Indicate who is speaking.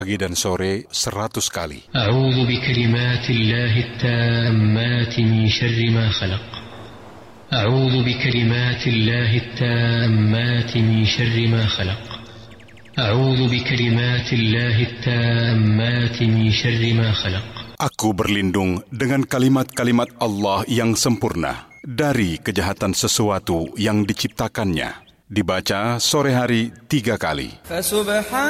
Speaker 1: Pagi dan sore 100 kali.
Speaker 2: A'udzu bikalimatillahi tammati min syarri ma khalaq. A'udzu bikalimatillahi tammati min syarri ma khalaq. A'udzu bikalimatillahi tammati min syarri ma khalaq.
Speaker 1: Aku berlindung dengan kalimat-kalimat Allah yang sempurna dari kejahatan sesuatu yang diciptakannya. Dibaca sore hari 3 kali.